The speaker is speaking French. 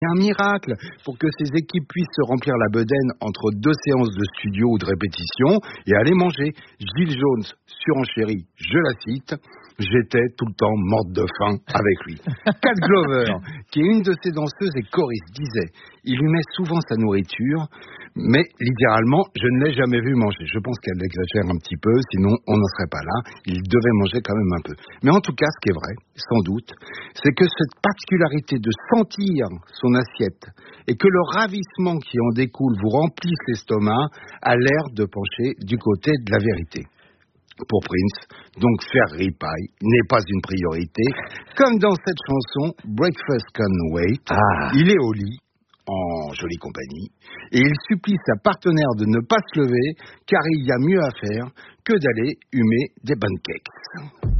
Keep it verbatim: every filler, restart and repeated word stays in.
un miracle pour que ces équipes puissent se remplir la bedaine entre deux séances de studio ou de répétition et aller manger. Gilles Jones surenchérit, je la cite, j'étais tout le temps morte de faim avec lui. Cat Glover, qui est une de ses danseuses et choristes, disait, il lui met souvent sa nourriture, mais littéralement, je ne l'ai jamais vu manger. Je pense qu'elle exagère un petit peu, sinon on n'en serait pas là. Il devait manger quand même un peu. Mais en tout cas, ce qui est vrai, sans doute, c'est que cette particularité de sentir son assiette et que le ravissement qui en découle vous remplisse l'estomac a l'air de pencher du côté de la vérité. Pour Prince, donc faire ripaille n'est pas une priorité. Comme dans cette chanson, Breakfast Can Wait, Ah. il est au lit, en jolie compagnie, et il supplie sa partenaire de ne pas se lever, car il y a mieux à faire que d'aller humer des pancakes.